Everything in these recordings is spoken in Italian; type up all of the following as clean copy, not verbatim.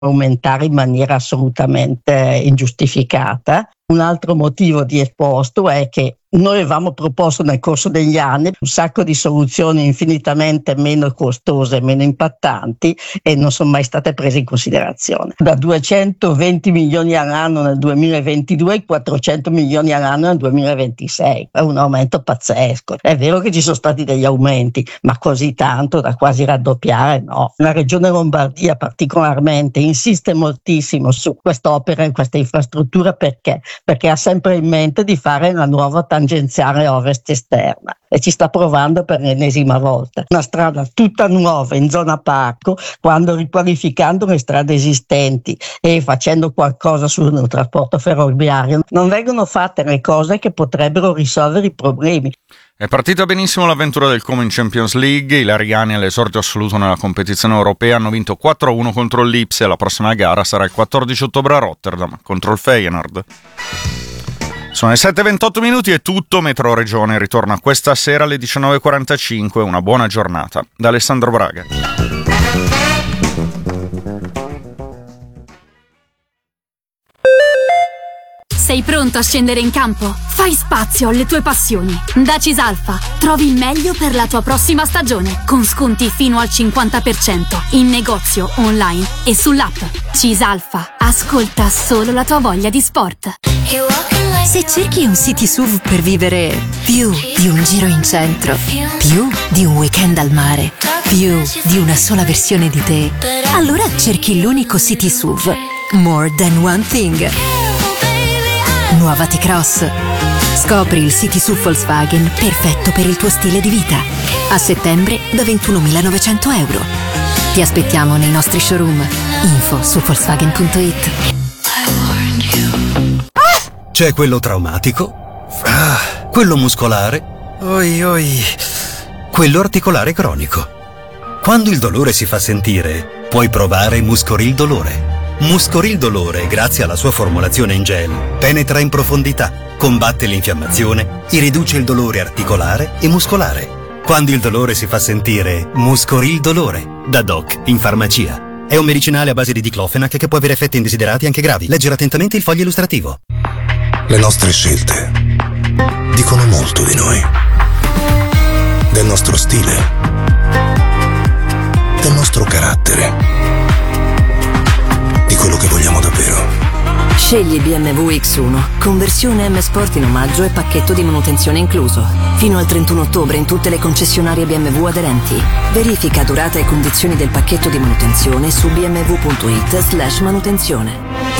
aumentare in maniera assolutamente ingiustificata. Un altro motivo di esposto è che noi avevamo proposto nel corso degli anni un sacco di soluzioni infinitamente meno costose, meno impattanti, e non sono mai state prese in considerazione. Da 220 milioni all'anno nel 2022 a 400 milioni all'anno nel 2026. È un aumento pazzesco. È vero che ci sono stati degli aumenti, ma così tanto da quasi raddoppiare no. La regione Lombardia particolarmente insiste moltissimo su quest'opera e questa infrastruttura perché ha sempre in mente di fare la nuova tangenziale ovest esterna e ci sta provando per l'ennesima volta. Una strada tutta nuova in zona parco, quando riqualificando le strade esistenti e facendo qualcosa sul trasporto ferroviario non vengono fatte le cose che potrebbero risolvere i problemi. È partita benissimo l'avventura del Como in Champions League. I lariani all'esordio assoluto nella competizione europea hanno vinto 4-1 contro l'Ipsia. La prossima gara sarà il 14 ottobre a Rotterdam contro il Feyenoord. Sono le 7:28 minuti, è tutto. Metro Regione ritorna questa sera alle 19:45. Una buona giornata da Alessandro Braga. Sei pronto a scendere in campo? Fai spazio alle tue passioni. Da Cisalfa trovi il meglio per la tua prossima stagione, con sconti fino al 50% in negozio, online e sull'app. Cisalfa, ascolta solo la tua voglia di sport. Se cerchi un city SUV per vivere più di un giro in centro, più di un weekend al mare, più di una sola versione di te, allora cerchi l'unico city SUV, More Than One Thing. Nuova T-Cross. Scopri il City SUV Volkswagen perfetto per il tuo stile di vita. A settembre da 21.900 euro. Ti aspettiamo nei nostri showroom. Info su Volkswagen.it. C'è quello traumatico, quello muscolare, quello articolare cronico. Quando il dolore si fa sentire, puoi provare Muscoril Dolore. Muscoril Dolore, grazie alla sua formulazione in gel, penetra in profondità, combatte l'infiammazione e riduce il dolore articolare e muscolare. Quando il dolore si fa sentire, Muscoril Dolore, da Doc in farmacia. È un medicinale a base di diclofenac che può avere effetti indesiderati anche gravi. Leggere attentamente il foglio illustrativo. Le nostre scelte dicono molto di noi, del nostro stile, del nostro carattere, di quello che vogliamo davvero. Scegli BMW X1, conversione M Sport in omaggio e pacchetto di manutenzione incluso. Fino al 31 ottobre in tutte le concessionarie BMW aderenti. Verifica durata e condizioni del pacchetto di manutenzione su bmw.it/manutenzione.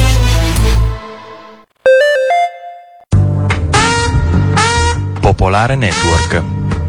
Popolare Network.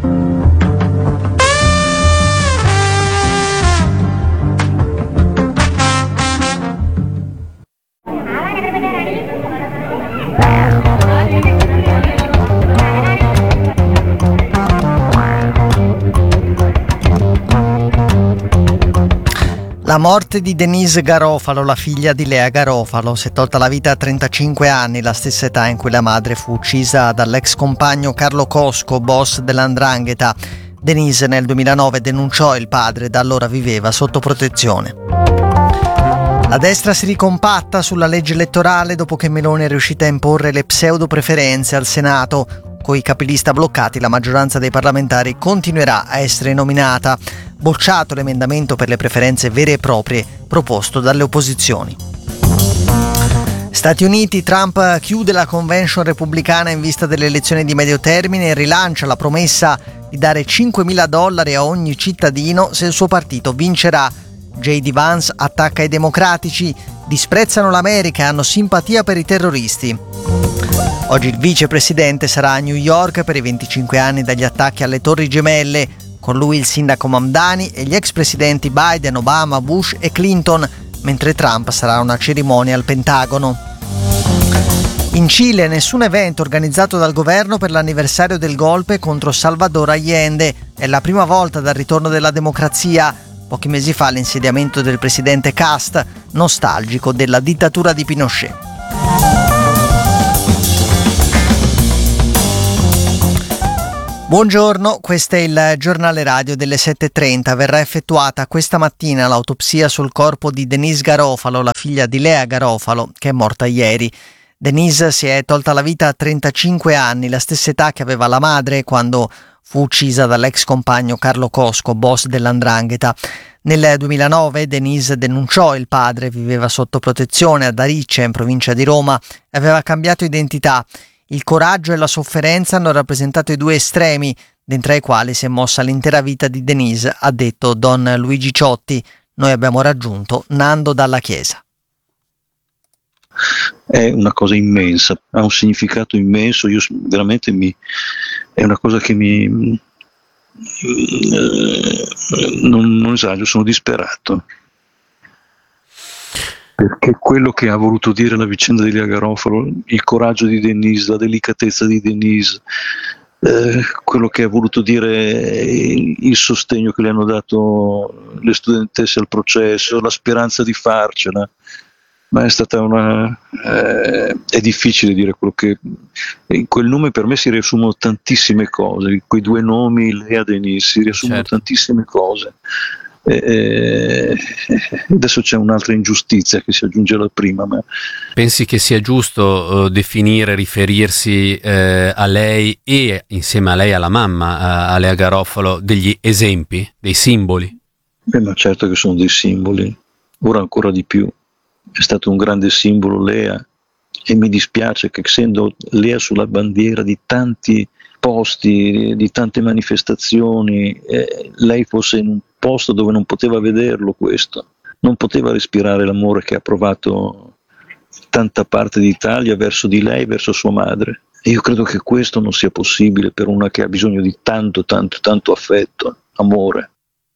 La morte di Denise Garofalo, la figlia di Lea Garofalo, si è tolta la vita a 35 anni, la stessa età in cui la madre fu uccisa dall'ex compagno Carlo Cosco, boss dell''ndrangheta. Denise nel 2009 denunciò il padre, da allora viveva sotto protezione. La destra si ricompatta sulla legge elettorale dopo che Meloni è riuscita a imporre le pseudo preferenze al Senato. Coi capilista bloccati, la maggioranza dei parlamentari continuerà a essere nominata. Bocciato l'emendamento per le preferenze vere e proprie proposto dalle opposizioni. Stati Uniti, Trump chiude la convention repubblicana in vista delle elezioni di medio termine e rilancia la promessa di dare $5.000 a ogni cittadino se il suo partito vincerà. J.D. Vance attacca i democratici, disprezzano l'America e hanno simpatia per i terroristi. Oggi il vicepresidente sarà a New York per i 25 anni dagli attacchi alle Torri Gemelle. Con lui il sindaco Mamdani e gli ex presidenti Biden, Obama, Bush e Clinton, mentre Trump sarà a una cerimonia al Pentagono. In Cile nessun evento organizzato dal governo per l'anniversario del golpe contro Salvador Allende. È la prima volta dal ritorno della democrazia. Pochi mesi fa l'insediamento del presidente Cast, nostalgico della dittatura di Pinochet. Buongiorno, questo è il giornale radio delle 7:30. Verrà effettuata questa mattina l'autopsia sul corpo di Denise Garofalo, la figlia di Lea Garofalo, che è morta ieri. Denise si è tolta la vita a 35 anni, la stessa età che aveva la madre quando fu uccisa dall'ex compagno Carlo Cosco, boss dell''ndrangheta. Nel 2009 Denise denunciò il padre, viveva sotto protezione ad Aricce, in provincia di Roma, e aveva cambiato identità. Il coraggio e la sofferenza hanno rappresentato i due estremi, dentro ai quali si è mossa l'intera vita di Denise, ha detto Don Luigi Ciotti. Noi abbiamo raggiunto Nando Dalla Chiesa. È una cosa immensa, ha un significato immenso, io veramente è una cosa che non esagero, sono disperato. Perché quello che ha voluto dire la vicenda di Lea Garofalo, il coraggio di Denise, la delicatezza di Denise, quello che ha voluto dire il sostegno che le hanno dato le studentesse al processo, la speranza di farcela, ma è stata è difficile dire quello che in quel nome. Per me si riassumono tantissime cose, quei due nomi, Lea e Denise, si riassumono tantissime cose. Adesso c'è un'altra ingiustizia che si aggiunge alla prima. Ma pensi che sia giusto definire, riferirsi a lei e insieme a lei alla mamma, a Lea Garofalo, degli esempi, dei simboli? Ma certo che sono dei simboli, ora ancora di più. È stato un grande simbolo Lea, e mi dispiace che, essendo Lea sulla bandiera di tanti posti, di tante manifestazioni, lei fosse in un posto dove non poteva vederlo questo, non poteva respirare l'amore che ha provato tanta parte d'Italia verso di lei, verso sua madre. E io credo che questo non sia possibile per una che ha bisogno di tanto affetto, amore.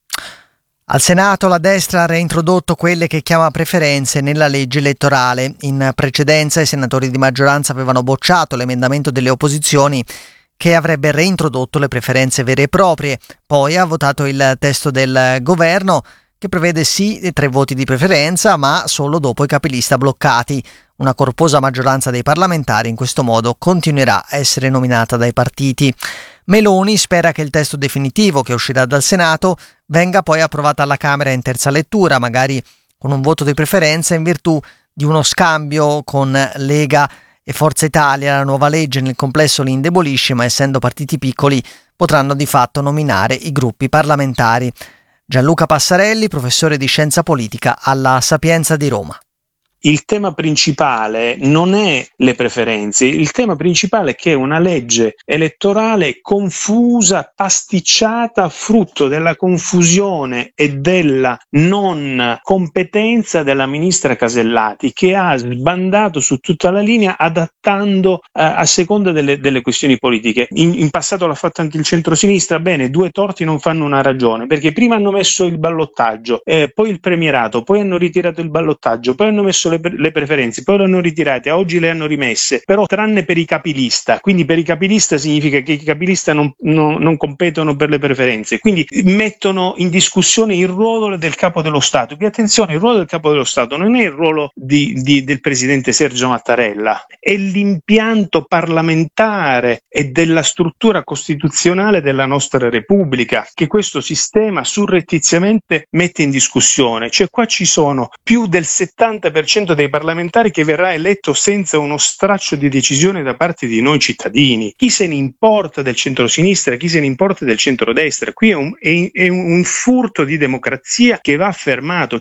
Al Senato la destra ha reintrodotto quelle che chiama preferenze nella legge elettorale. In precedenza i senatori di maggioranza avevano bocciato l'emendamento delle opposizioni che avrebbe reintrodotto le preferenze vere e proprie. Poi ha votato il testo del governo che prevede sì 3 voti di preferenza, ma solo dopo i capilista bloccati. Una corposa maggioranza dei parlamentari in questo modo continuerà a essere nominata dai partiti. Meloni spera che il testo definitivo che uscirà dal Senato venga poi approvato alla Camera in terza lettura, magari con un voto di preferenza in virtù di uno scambio con Lega e Forza Italia. La nuova legge nel complesso li indebolisce, ma essendo partiti piccoli potranno di fatto nominare i gruppi parlamentari. Gianluca Passarelli, professore di scienza politica alla Sapienza di Roma. Il tema principale non è le preferenze, il tema principale è che è una legge elettorale confusa, pasticciata, frutto della confusione e della non competenza della ministra Casellati, che ha sbandato su tutta la linea adattando a seconda delle questioni politiche. In passato l'ha fatto anche il centrosinistra. Bene, 2 torti non fanno una ragione, perché prima hanno messo il ballottaggio, poi il premierato, poi hanno ritirato il ballottaggio, poi hanno messo le preferenze, poi le hanno ritirate, oggi le hanno rimesse, però tranne per i capilista. Quindi per i capilista significa che i capilista non competono per le preferenze, quindi mettono in discussione il ruolo del capo dello Stato. Che attenzione, il ruolo del capo dello Stato non è il ruolo del presidente Sergio Mattarella, è l'impianto parlamentare e della struttura costituzionale della nostra Repubblica che questo sistema surrettiziamente mette in discussione. Cioè qua ci sono più del 70% dei parlamentari che verrà eletto senza uno straccio di decisione da parte di noi cittadini. Chi se ne importa del centrosinistra, chi se ne importa del centrodestra? Qui è un furto di democrazia che va fermato.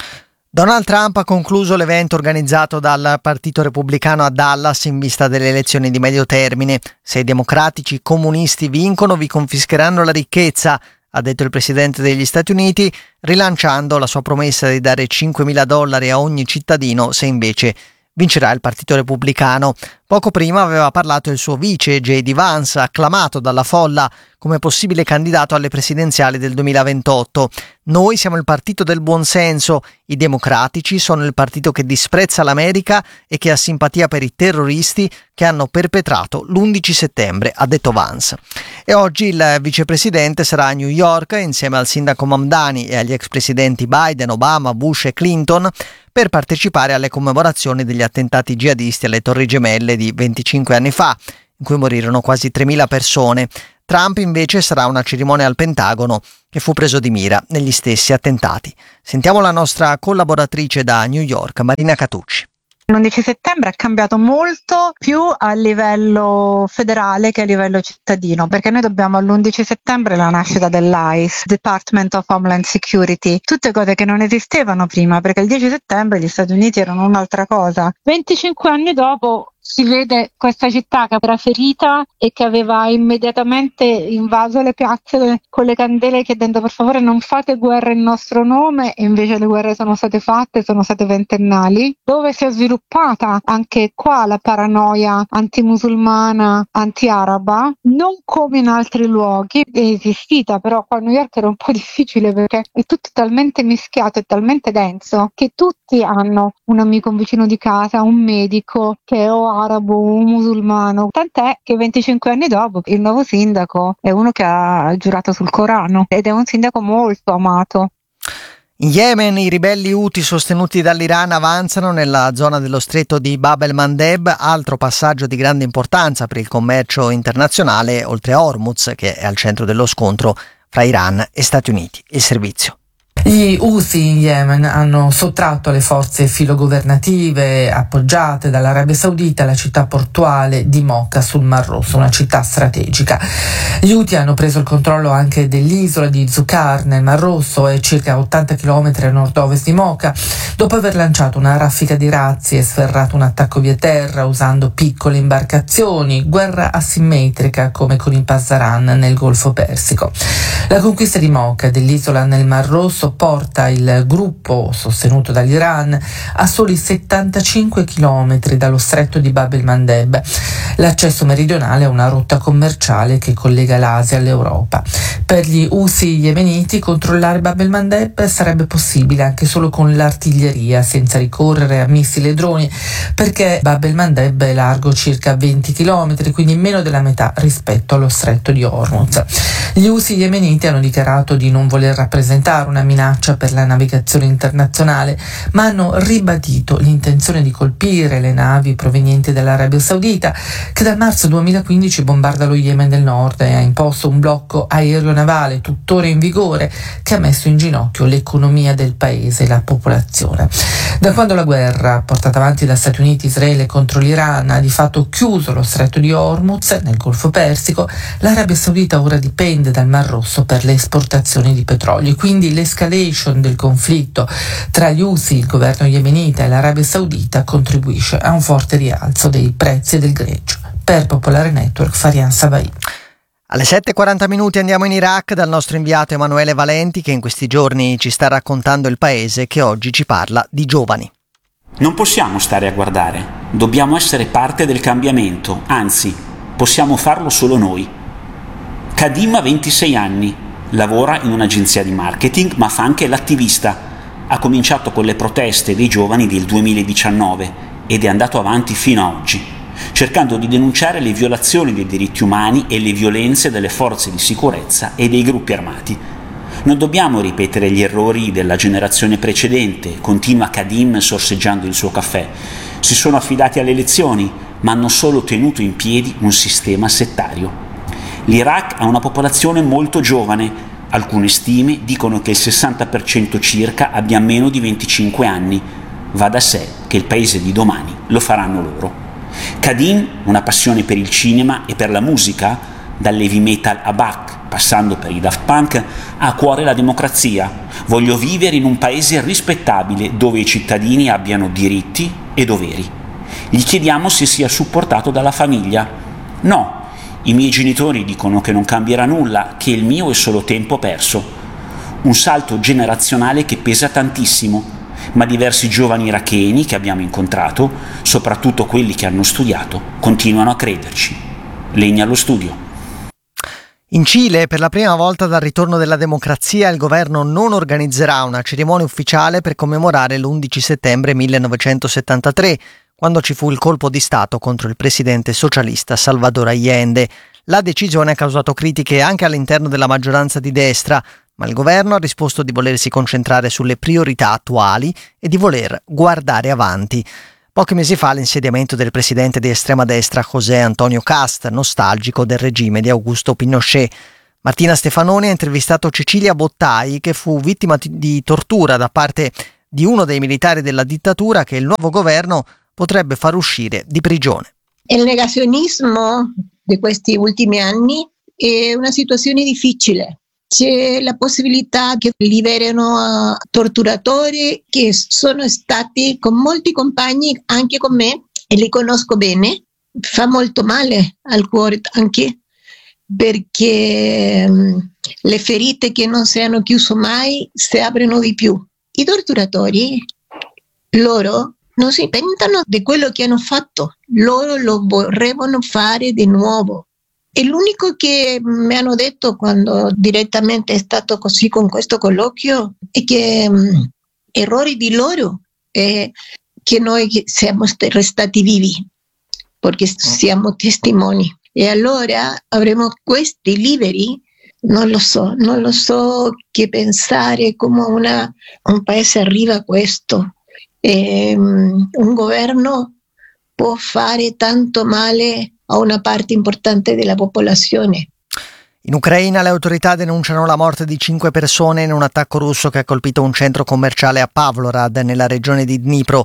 Donald Trump ha concluso l'evento organizzato dal Partito Repubblicano a Dallas in vista delle elezioni di medio termine. Se i democratici comunisti vincono, vi confischeranno la ricchezza, ha detto il presidente degli Stati Uniti, rilanciando la sua promessa di dare $5.000 a ogni cittadino se invece vincerà il Partito Repubblicano. Poco prima aveva parlato il suo vice, J.D. Vance, acclamato dalla folla come possibile candidato alle presidenziali del 2028. Noi siamo il partito del buonsenso, i democratici sono il partito che disprezza l'America e che ha simpatia per i terroristi che hanno perpetrato l'11 settembre, ha detto Vance. E oggi il vicepresidente sarà a New York insieme al sindaco Mamdani e agli ex presidenti Biden, Obama, Bush e Clinton per partecipare alle commemorazioni degli attentati jihadisti alle Torri Gemelle di 25 anni fa, in cui morirono quasi 3.000 persone. Trump invece sarà una cerimonia al Pentagono che fu preso di mira negli stessi attentati. Sentiamo la nostra collaboratrice da New York, Marina Catucci. L'11 settembre è cambiato molto più a livello federale che a livello cittadino, perché noi dobbiamo all'11 settembre la nascita dell'ICE, Department of Homeland Security, tutte cose che non esistevano prima, perché il 10 settembre gli Stati Uniti erano un'altra cosa. 25 anni dopo si vede questa città che era ferita e che aveva immediatamente invaso le piazze con le candele chiedendo per favore non fate guerra in nostro nome, e invece le guerre sono state fatte, sono state ventennali, dove si è sviluppata anche qua la paranoia antimusulmana, anti-araba, non come in altri luoghi, è esistita, però qua a New York era un po' difficile perché è tutto talmente mischiato e talmente denso che tutti hanno un amico, un vicino di casa, un medico che è o arabo o musulmano, tant'è che 25 anni dopo il nuovo sindaco è uno che ha giurato sul Corano ed è un sindaco molto amato. In Yemen i ribelli Houthi sostenuti dall'Iran avanzano nella zona dello stretto di Bab el-Mandeb, altro passaggio di grande importanza per il commercio internazionale, oltre a Hormuz che è al centro dello scontro fra Iran e Stati Uniti. Il servizio. Gli Houthi in Yemen hanno sottratto alle forze filogovernative appoggiate dall'Arabia Saudita la città portuale di Mocha sul Mar Rosso, una città strategica. Gli Houthi hanno preso il controllo anche dell'isola di Zukar nel Mar Rosso e circa 80 km a nord-ovest di Mocha, dopo aver lanciato una raffica di razzi e sferrato un attacco via terra usando piccole imbarcazioni, guerra asimmetrica come con i Pasdaran nel Golfo Persico. La conquista di Mocha dell'isola nel Mar Rosso porta il gruppo sostenuto dall'Iran a soli 75 km dallo stretto di Bab el-Mandeb. L'accesso meridionale è una rotta commerciale che collega l'Asia all'Europa. Per gli Houthi yemeniti controllare Bab el-Mandeb sarebbe possibile anche solo con l'artiglieria, senza ricorrere a missili e droni, perché Bab el-Mandeb è largo circa 20 km, quindi meno della metà rispetto allo stretto di Hormuz. Gli Houthi yemeniti hanno dichiarato di non voler rappresentare una minaccia per la navigazione internazionale, ma hanno ribadito l'intenzione di colpire le navi provenienti dall'Arabia Saudita, che dal marzo 2015 bombarda lo Yemen del Nord e ha imposto un blocco aereo-navale tuttora in vigore che ha messo in ginocchio l'economia del paese e la popolazione. Da quando la guerra portata avanti da Stati Uniti e Israele contro l'Iran ha di fatto chiuso lo stretto di Hormuz nel Golfo Persico, l'Arabia Saudita ora dipende dal Mar Rosso per le esportazioni di petrolio, quindi l'escalation del conflitto tra gli Houthi, il governo yemenita e l'Arabia Saudita contribuisce a un forte rialzo dei prezzi del greggio. Per Popolare Network, Farian Savai. Alle 7:40 andiamo in Iraq dal nostro inviato Emanuele Valenti, che in questi giorni ci sta raccontando il paese, che oggi ci parla di giovani. Non possiamo stare a guardare, dobbiamo essere parte del cambiamento, anzi, possiamo farlo solo noi. Kadim ha 26 anni, lavora in un'agenzia di marketing, ma fa anche l'attivista. Ha cominciato con le proteste dei giovani del 2019 ed è andato avanti fino a oggi, cercando di denunciare le violazioni dei diritti umani e le violenze delle forze di sicurezza e dei gruppi armati. Non dobbiamo ripetere gli errori della generazione precedente, continua Kadim sorseggiando il suo caffè. Si sono affidati alle elezioni, ma hanno solo tenuto in piedi un sistema settario. L'Iraq ha una popolazione molto giovane, alcune stime dicono che il 60% circa abbia meno di 25 anni. Va da sé che il paese di domani lo faranno loro. Kadim, una passione per il cinema e per la musica, dall'heavy metal a Bach, passando per i Daft Punk, ha a cuore la democrazia. Voglio vivere in un paese rispettabile dove i cittadini abbiano diritti e doveri. Gli chiediamo se sia supportato dalla famiglia. No. I miei genitori dicono che non cambierà nulla, che il mio è solo tempo perso. Un salto generazionale che pesa tantissimo, ma diversi giovani iracheni che abbiamo incontrato, soprattutto quelli che hanno studiato, continuano a crederci. Legna allo studio. In Cile, per la prima volta dal ritorno della democrazia, il governo non organizzerà una cerimonia ufficiale per commemorare l'11 settembre 1973, quando ci fu il colpo di Stato contro il presidente socialista Salvador Allende. La decisione ha causato critiche anche all'interno della maggioranza di destra, ma il governo ha risposto di volersi concentrare sulle priorità attuali e di voler guardare avanti. Pochi mesi fa l'insediamento del presidente di estrema destra José Antonio Cast, nostalgico del regime di Augusto Pinochet. Martina Stefanoni ha intervistato Cecilia Bottai, che fu vittima di tortura da parte di uno dei militari della dittatura che il nuovo governo potrebbe far uscire di prigione. Il negazionismo di questi ultimi anni è una situazione difficile. C'è la possibilità che liberino torturatori che sono stati con molti compagni, anche con me, e li conosco bene. Fa molto male al cuore anche, perché le ferite che non si hanno chiuso mai si aprono di più. I torturatori, loro non si pentano di quello che hanno fatto, loro lo vorrebbero fare di nuovo. E l'unico che mi hanno detto quando direttamente è stato così con questo colloquio è che errori di loro è che noi siamo restati vivi, perché siamo testimoni. E allora avremo questi liberi, non lo so che pensare come un paese arriva a questo. Un governo può fare tanto male a una parte importante della popolazione. In Ucraina le autorità denunciano la morte di 5 persone in un attacco russo che ha colpito un centro commerciale a Pavlorad, nella regione di Dnipro.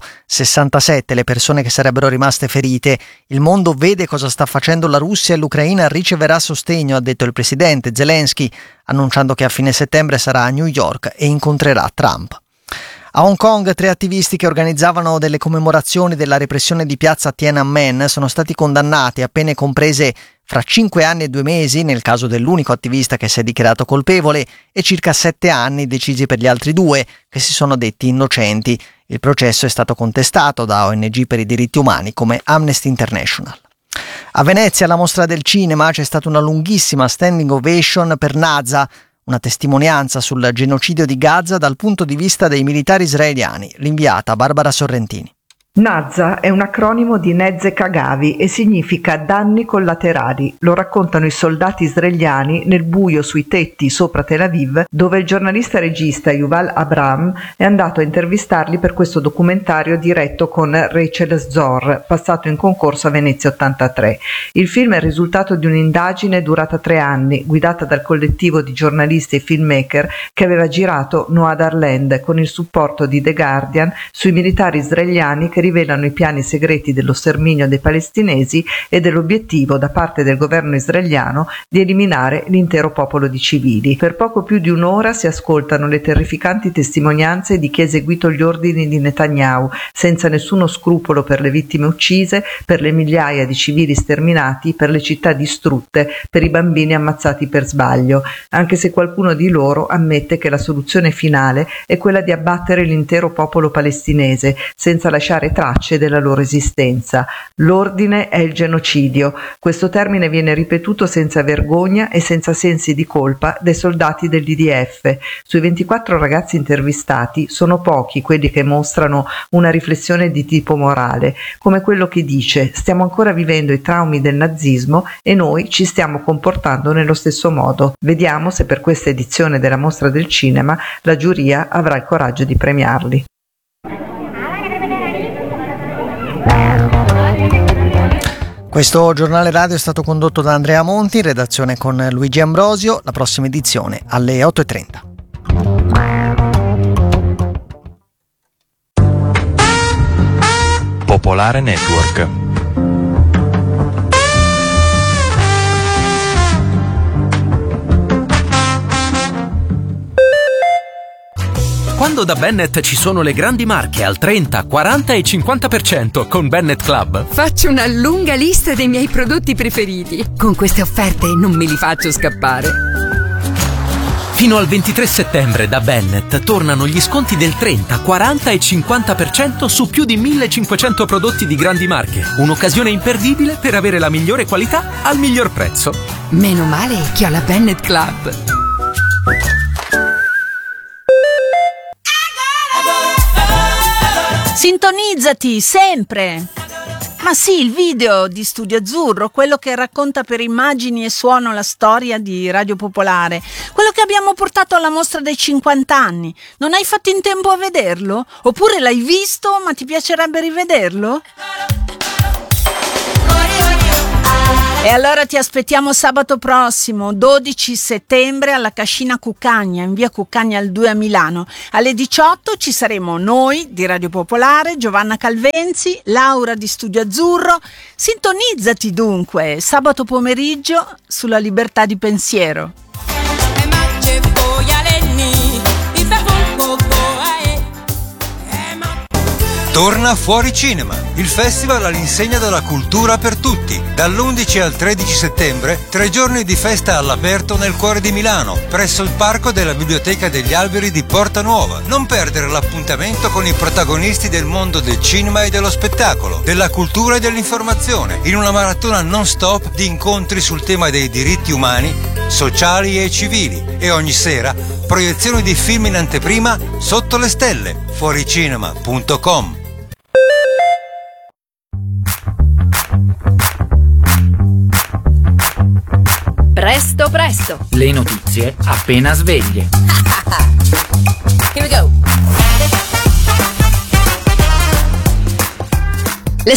67 le persone che sarebbero rimaste ferite. Il mondo vede cosa sta facendo la Russia e l'Ucraina riceverà sostegno, ha detto il presidente Zelensky, annunciando che a fine settembre sarà a New York e incontrerà Trump. A Hong Kong 3 attivisti che organizzavano delle commemorazioni della repressione di piazza Tiananmen sono stati condannati a pene comprese fra 5 anni e 2 mesi nel caso dell'unico attivista che si è dichiarato colpevole e circa 7 anni decisi per gli altri 2 che si sono detti innocenti. Il processo è stato contestato da ONG per i diritti umani come Amnesty International. A Venezia, alla Mostra del Cinema, c'è stata una lunghissima standing ovation per Naza, una testimonianza sul genocidio di Gaza dal punto di vista dei militari israeliani. L'inviata Barbara Sorrentini. Naza è un acronimo di Nezze Kagavi e significa danni collaterali. Lo raccontano i soldati israeliani nel buio sui tetti sopra Tel Aviv, dove il giornalista e regista Yuval Abraham è andato a intervistarli per questo documentario diretto con Rachel Zor, passato in concorso a Venezia 83. Il film è il risultato di un'indagine durata 3 anni, guidata dal collettivo di giornalisti e filmmaker che aveva girato Noad Land con il supporto di The Guardian sui militari israeliani che rivelano i piani segreti dello sterminio dei palestinesi e dell'obiettivo da parte del governo israeliano di eliminare l'intero popolo di civili. Per poco più di un'ora si ascoltano le terrificanti testimonianze di chi ha eseguito gli ordini di Netanyahu, senza nessuno scrupolo per le vittime uccise, per le migliaia di civili sterminati, per le città distrutte, per i bambini ammazzati per sbaglio, anche se qualcuno di loro ammette che la soluzione finale è quella di abbattere l'intero popolo palestinese, senza lasciare tracce della loro esistenza. L'ordine è il genocidio. Questo termine viene ripetuto senza vergogna e senza sensi di colpa dai soldati dell'IDF. Sui 24 ragazzi intervistati sono pochi quelli che mostrano una riflessione di tipo morale, come quello che dice: stiamo ancora vivendo i traumi del nazismo e noi ci stiamo comportando nello stesso modo. Vediamo se per questa edizione della Mostra del Cinema la giuria avrà il coraggio di premiarli. Questo giornale radio è stato condotto da Andrea Monti, in redazione con Luigi Ambrosio. La prossima edizione alle 8:30. Popolare Network. Quando da Bennett ci sono le grandi marche al 30, 40 e 50% con Bennett Club, faccio una lunga lista dei miei prodotti preferiti. Con queste offerte non me li faccio scappare. Fino al 23 settembre da Bennett tornano gli sconti del 30, 40 e 50% su più di 1500 prodotti di grandi marche. Un'occasione imperdibile per avere la migliore qualità al miglior prezzo. Meno male che ho la Bennett Club. Sintonizzati sempre! Ma sì, il video di Studio Azzurro, quello che racconta per immagini e suono la storia di Radio Popolare, quello che abbiamo portato alla mostra dei 50 anni. Non hai fatto in tempo a vederlo? Oppure l'hai visto ma ti piacerebbe rivederlo? E allora ti aspettiamo sabato prossimo, 12 settembre, alla Cascina Cuccagna, in via Cuccagna al 2 a Milano. Alle 18 ci saremo noi di Radio Popolare, Giovanna Calvenzi, Laura di Studio Azzurro. Sintonizzati dunque, sabato pomeriggio, sulla Libertà di Pensiero. Torna Fuori Cinema, il festival all'insegna della cultura per tutti. Dall'11 al 13 settembre, 3 giorni di festa all'aperto nel cuore di Milano, presso il parco della Biblioteca degli Alberi di Porta Nuova. Non perdere l'appuntamento con i protagonisti del mondo del cinema e dello spettacolo, della cultura e dell'informazione, in una maratona non stop di incontri sul tema dei diritti umani, sociali e civili. E ogni sera, proiezioni di film in anteprima sotto le stelle. Fuoricinema.com. Presto presto. Le notizie appena sveglie. Here we go. Le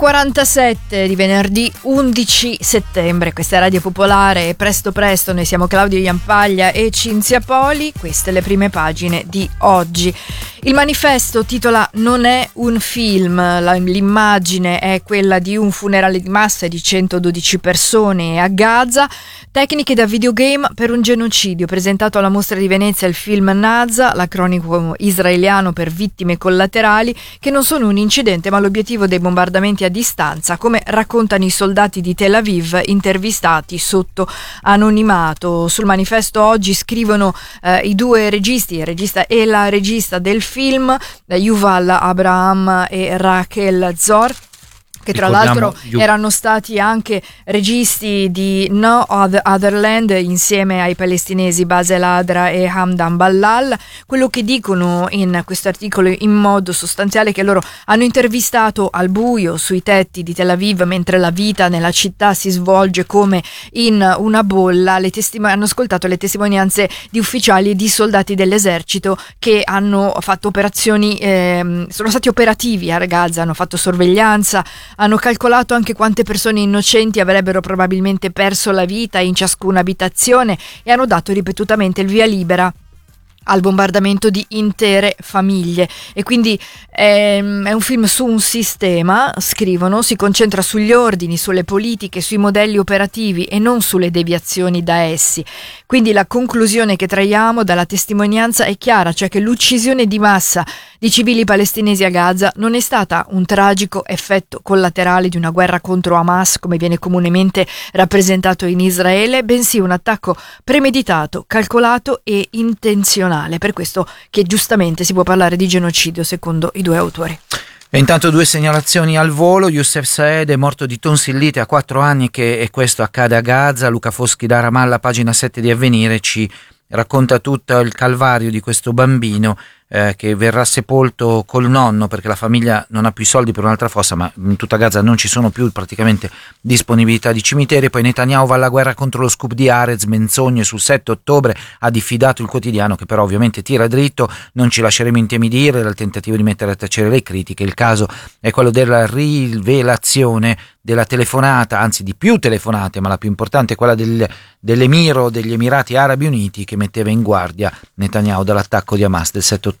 7.47 di venerdì 11 settembre, questa è Radio Popolare e presto presto, noi siamo Claudio Iampaglia e Cinzia Poli, queste le prime pagine di oggi. Il manifesto titola "Non è un film", l'immagine è quella di un funerale di massa di 112 persone a Gaza, tecniche da videogame per un genocidio, presentato alla Mostra di Venezia il film Naza, l'acronimo israeliano per vittime collaterali, che non sono un incidente ma l'obiettivo dei bombardamenti a distanza, come raccontano i soldati di Tel Aviv intervistati sotto anonimato. Sul manifesto oggi scrivono i due registi, il regista e la regista del film, Yuval Abraham e Rachel Zor, che tra l'altro erano stati anche registi di No Other Land insieme ai palestinesi Basel Adra e Hamdan Ballal. Quello che dicono in questo articolo in modo sostanziale è che loro hanno intervistato al buio sui tetti di Tel Aviv mentre la vita nella città si svolge come in una bolla. Hanno ascoltato le testimonianze di ufficiali e di soldati dell'esercito che hanno fatto operazioni, sono stati operativi a Gaza, hanno fatto sorveglianza, hanno calcolato anche quante persone innocenti avrebbero probabilmente perso la vita in ciascuna abitazione e hanno dato ripetutamente il via libera al bombardamento di intere famiglie. E quindi è un film su un sistema, scrivono, si concentra sugli ordini, sulle politiche, sui modelli operativi e non sulle deviazioni da essi. Quindi la conclusione che traiamo dalla testimonianza è chiara, cioè che l'uccisione di massa di civili palestinesi a Gaza non è stata un tragico effetto collaterale di una guerra contro Hamas, come viene comunemente rappresentato in Israele, bensì un attacco premeditato, calcolato e intenzionale. Per questo che giustamente si può parlare di genocidio secondo i due autori. E intanto due segnalazioni al volo. Youssef Saed è morto di tonsillite a 4 anni e questo accade a Gaza. Luca Foschi da Ramallah, pagina 7 di Avvenire, ci racconta tutto il calvario di questo bambino che verrà sepolto col nonno perché la famiglia non ha più i soldi per un'altra fossa, ma in tutta Gaza non ci sono più praticamente disponibilità di cimiteri. Poi Netanyahu va alla guerra contro lo scoop di Haaretz, menzogne sul 7 ottobre, ha diffidato il quotidiano che però ovviamente tira dritto, non ci lasceremo intimidire dal tentativo di mettere a tacere le critiche. Il caso è quello della rivelazione della telefonata, anzi di più telefonate, ma la più importante è quella dell'Emiro degli Emirati Arabi Uniti che metteva in guardia Netanyahu dall'attacco di Hamas del 7 ottobre.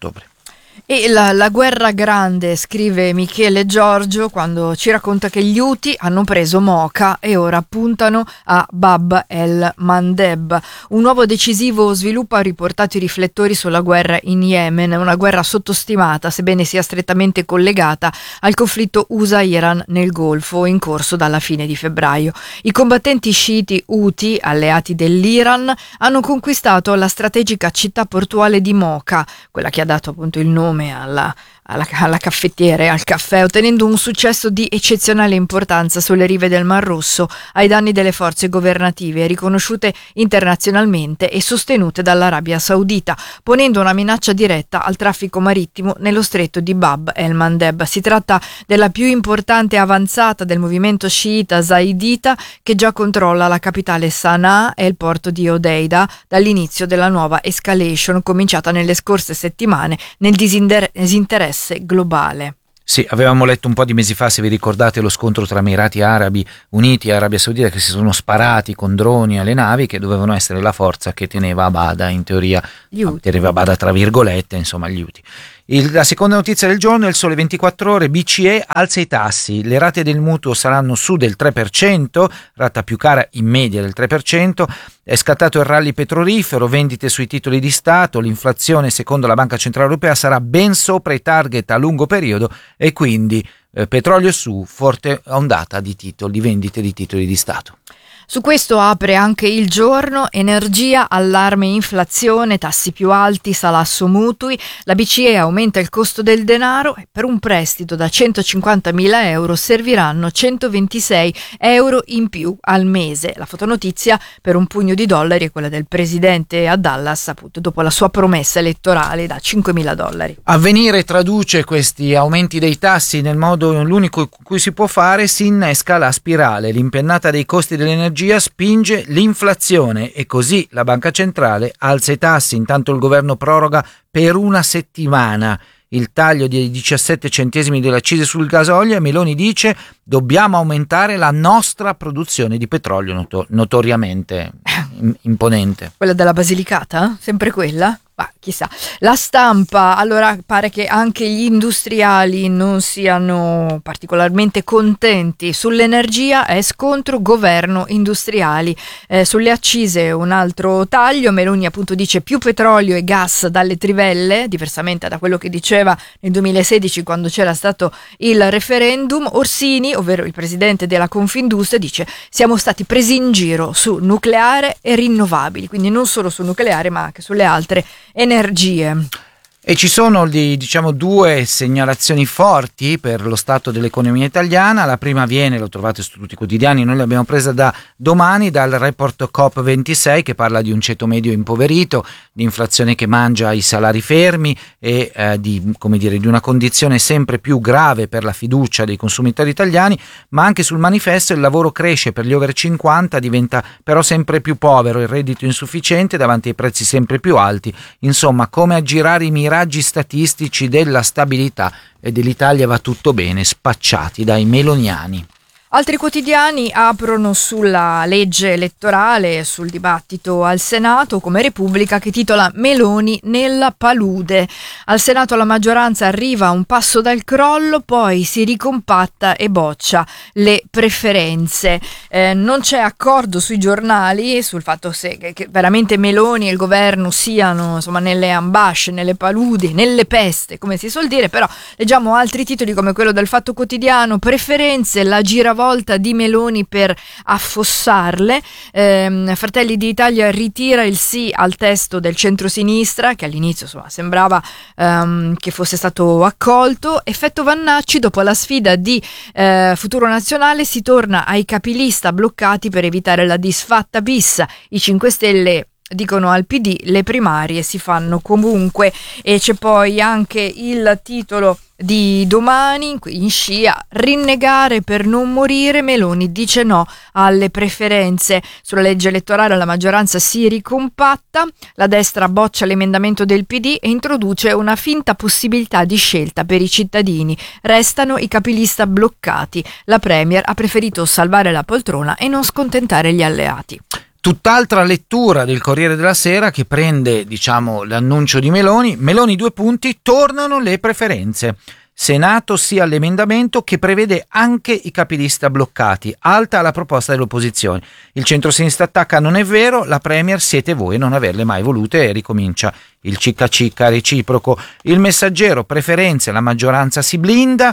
E la guerra grande, scrive Michele Giorgio quando ci racconta che gli Houthi hanno preso Mocha e ora puntano a Bab el Mandeb. Un nuovo decisivo sviluppo ha riportato i riflettori sulla guerra in Yemen, una guerra sottostimata sebbene sia strettamente collegata al conflitto USA-Iran nel Golfo in corso dalla fine di febbraio. I combattenti sciiti Houthi, alleati dell'Iran, hanno conquistato la strategica città portuale di Mocha, quella che ha dato appunto il nome alla caffettiera e al caffè, ottenendo un successo di eccezionale importanza sulle rive del Mar Rosso ai danni delle forze governative riconosciute internazionalmente e sostenute dall'Arabia Saudita, ponendo una minaccia diretta al traffico marittimo nello stretto di Bab el-Mandeb. Si tratta della più importante avanzata del movimento sciita zaidita, che già controlla la capitale Sana'a e il porto di Hodeida dall'inizio della nuova escalation cominciata nelle scorse settimane nel disinteresse globale. Sì, avevamo letto un po' di mesi fa, se vi ricordate, lo scontro tra Emirati Arabi Uniti e Arabia Saudita, che si sono sparati con droni alle navi che dovevano essere la forza che teneva a bada, in teoria, teneva a bada tra virgolette, insomma, gli Houthi. La seconda notizia del giorno è il Sole 24 Ore. BCE alza i tassi, le rate del mutuo saranno su del 3%, rata più cara in media del 3%, è scattato il rally petrolifero, vendite sui titoli di Stato, l'inflazione secondo la Banca Centrale Europea sarà ben sopra i target a lungo periodo e quindi petrolio su, forte ondata di vendite di titoli di Stato. Su questo apre anche Il Giorno. Energia, allarme inflazione, tassi più alti, salasso mutui. La BCE aumenta il costo del denaro e per un prestito da 150.000 euro serviranno 126 euro in più al mese. La fotonotizia per un pugno di dollari è quella del presidente a Dallas, appunto, dopo la sua promessa elettorale da $5.000. Avvenire traduce questi aumenti dei tassi nel modo l'unico in cui si può fare, si innesca la spirale. L'impennata dei costi dell'energia spinge l'inflazione e così la Banca Centrale alza i tassi. Intanto il governo proroga per una settimana il taglio di 17 centesimi delle accise sul gasolio e Meloni dice: dobbiamo aumentare la nostra produzione di petrolio, notoriamente imponente. Quella della Basilicata? Sempre quella? Ma chissà. La Stampa, allora pare che anche gli industriali non siano particolarmente contenti. Sull'energia è scontro governo industriali. Sulle accise un altro taglio. Meloni appunto dice più petrolio e gas dalle trivelle, diversamente da quello che diceva nel 2016 quando c'era stato il referendum. Orsini, ovvero il presidente della Confindustria, dice siamo stati presi in giro su nucleare e rinnovabili, quindi non solo su nucleare ma anche sulle altre energie. E ci sono due segnalazioni forti per lo stato dell'economia italiana. La prima viene, lo trovate su tutti i quotidiani, noi l'abbiamo presa da Domani, dal report COP26 che parla di un ceto medio impoverito, di inflazione che mangia i salari fermi e di una condizione sempre più grave per la fiducia dei consumatori italiani. Ma anche sul manifesto il lavoro cresce per gli over 50, diventa però sempre più povero, il reddito insufficiente davanti ai prezzi sempre più alti. Insomma, come aggirare i miraggi statistici della stabilità e dell'Italia va tutto bene, spacciati dai meloniani. Altri quotidiani aprono sulla legge elettorale, sul dibattito al Senato, come Repubblica che titola Meloni nella palude. Al Senato la maggioranza arriva a un passo dal crollo, poi si ricompatta e boccia le preferenze. Non c'è accordo sui giornali sul fatto che veramente Meloni e il governo siano nelle ambasce, nelle paludi, nelle peste, come si suol dire, però leggiamo altri titoli come quello del Fatto Quotidiano, preferenze, la giravolte di Meloni per affossarle. Fratelli d'Italia ritira il sì al testo del centrosinistra che all'inizio sembrava che fosse stato accolto. Effetto Vannacci, dopo la sfida di Futuro Nazionale si torna ai capilista bloccati per evitare la disfatta bis. I 5 Stelle dicono al PD le primarie si fanno comunque. E c'è poi anche il titolo di Domani in scia: rinnegare per non morire, Meloni dice no alle preferenze. Sulla legge elettorale la maggioranza si ricompatta, la destra boccia l'emendamento del PD e introduce una finta possibilità di scelta per i cittadini, restano i capilista bloccati, la Premier ha preferito salvare la poltrona e non scontentare gli alleati. Tutt'altra lettura del Corriere della Sera che prende, l'annuncio di Meloni. Meloni 2 punti, tornano le preferenze. Senato sì all'emendamento che prevede anche i capilista bloccati. Alta la proposta dell'opposizione. Il centro-sinistra attacca: non è vero, la Premier siete voi a non averle mai volute, e ricomincia il cicca cicca reciproco. Il Messaggero, preferenze, la maggioranza si blinda.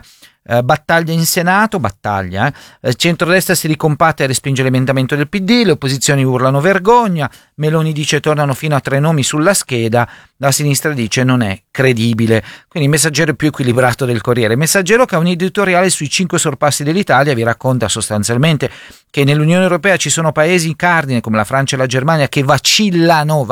battaglia in Senato, centrodestra si ricompatta e respinge l'emendamento del PD, le opposizioni urlano vergogna, Meloni dice tornano fino a 3 nomi sulla scheda, la sinistra dice non è credibile. Quindi il Messaggero più equilibrato del Corriere. Messaggero che ha un editoriale sui 5 sorpassi dell'Italia, vi racconta sostanzialmente che nell'Unione Europea ci sono paesi cardine come la Francia e la Germania che vacillano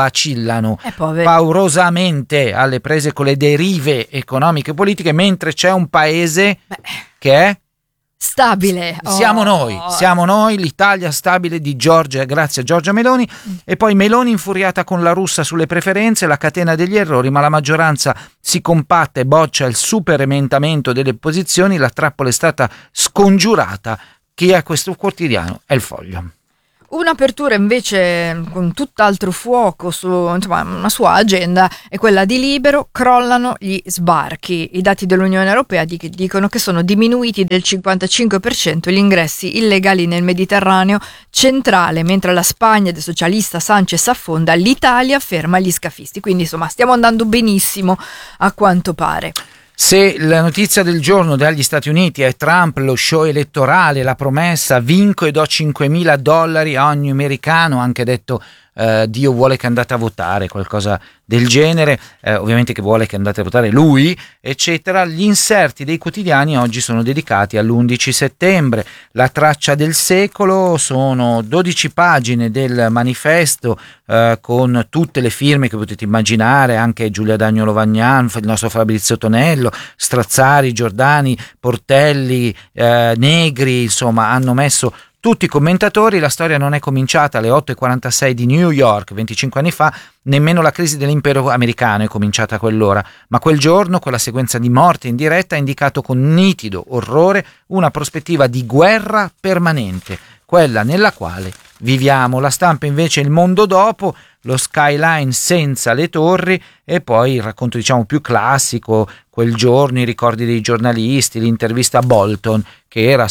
paurosamente alle prese con le derive economiche e politiche, mentre c'è un paese che è stabile. Siamo noi, l'Italia stabile di Giorgia, grazie a Giorgia Meloni. E poi Meloni infuriata con la russa sulle preferenze, la catena degli errori, ma la maggioranza si compatta e boccia il super emendamento delle opposizioni, la trappola è stata scongiurata. Chi è questo quotidiano? È il Foglio. Un'apertura invece con tutt'altro fuoco su una sua agenda è quella di Libero. Crollano gli sbarchi. I dati dell'Unione Europea dicono che sono diminuiti del 55% gli ingressi illegali nel Mediterraneo centrale, mentre la Spagna del socialista Sanchez affonda, l'Italia ferma gli scafisti. Quindi insomma stiamo andando benissimo a quanto pare. Se la notizia del giorno dagli Stati Uniti è Trump, lo show elettorale, la promessa vinco e do $5.000 a ogni americano, anche detto Dio vuole che andate a votare, qualcosa del genere, ovviamente che vuole che andate a votare lui, eccetera. Gli inserti dei quotidiani oggi sono dedicati all'11 settembre, la traccia del secolo, sono 12 pagine del manifesto con tutte le firme che potete immaginare, anche Giulia Dagnolo Vagnan, il nostro Fabrizio Tonello, Strazzari, Giordani, Portelli, Negri, insomma hanno messo tutti i commentatori. La storia non è cominciata alle 8:46 di New York 25 anni fa, nemmeno la crisi dell'impero americano è cominciata a quell'ora, ma quel giorno, con la sequenza di morte in diretta, ha indicato con nitido orrore una prospettiva di guerra permanente, quella nella quale viviamo. La Stampa invece il mondo dopo, lo skyline senza le torri, e poi il racconto diciamo più classico, quel giorno, i ricordi dei giornalisti, l'intervista a Bolton, che era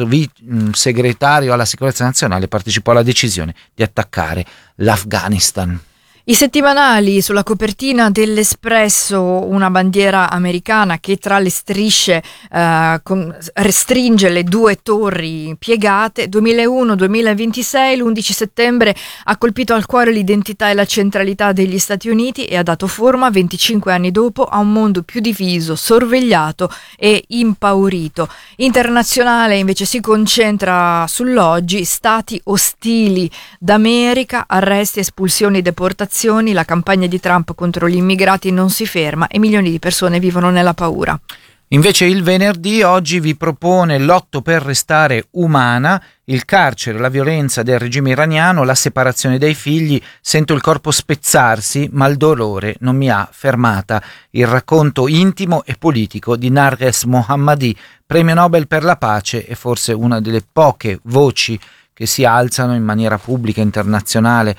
segretario alla sicurezza nazionale, partecipò alla decisione di attaccare l'Afghanistan. I settimanali, sulla copertina dell'Espresso una bandiera americana che tra le strisce restringe le 2 torri piegate. 2001-2026, l'11 settembre ha colpito al cuore l'identità e la centralità degli Stati Uniti e ha dato forma 25 anni dopo a un mondo più diviso, sorvegliato e impaurito. Internazionale invece si concentra sull'oggi, stati ostili d'America, arresti, espulsioni, deportazioni. La campagna di Trump contro gli immigrati non si ferma e milioni di persone vivono nella paura. Invece il venerdì oggi vi propone l'8 per restare umana, il carcere, la violenza del regime iraniano, la separazione dai figli, sento il corpo spezzarsi ma il dolore non mi ha fermata. Il racconto intimo e politico di Narges Mohammadi, premio Nobel per la pace e forse una delle poche voci che si alzano in maniera pubblica internazionale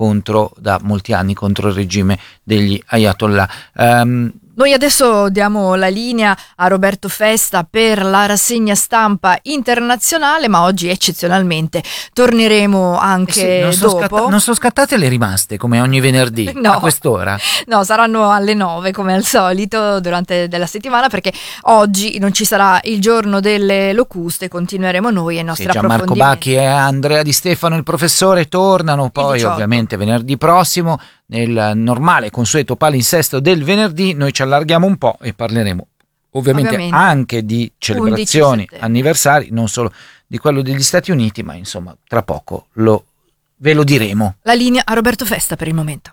da molti anni contro il regime degli Ayatollah. Noi adesso diamo la linea a Roberto Festa per la rassegna stampa internazionale, ma oggi eccezionalmente torneremo anche dopo. Non sono scattate le rimaste come ogni venerdì a quest'ora? No, saranno alle 9 come al solito durante della settimana, perché oggi non ci sarà il giorno delle locuste, continueremo noi e i nostri approfondimenti. Marco Bacchi e Andrea Di Stefano, il professore, tornano poi ovviamente venerdì prossimo nel normale consueto palinsesto del venerdì. Noi ci allarghiamo un po' e parleremo ovviamente anche di celebrazioni, anniversari, non solo di quello degli Stati Uniti, ma insomma tra poco ve lo diremo. La linea a Roberto Festa per il momento.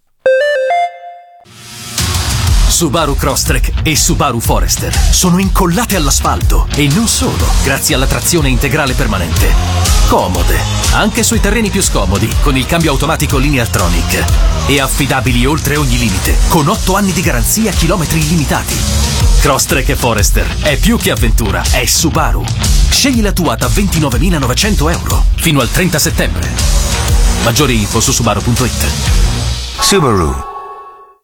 Subaru Crosstrek e Subaru Forester sono incollate all'asfalto e non solo, grazie alla trazione integrale permanente. Comode, anche sui terreni più scomodi, con il cambio automatico Lineartronic. E affidabili oltre ogni limite, con 8 anni di garanzia, chilometri illimitati. Crosstrek e Forester è più che avventura, è Subaru. Scegli la tua da €29.900 fino al 30 settembre. Maggiori info su subaru.it. Subaru.